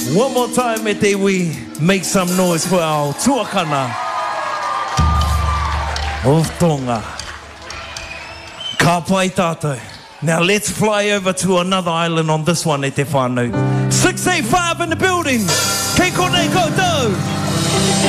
One more time, me te we make some noise for our tuakana of Tonga. Ka pai tātou. Now let's fly over to another island on this one, e te whānau. 685 in the building. Kei konei koutou.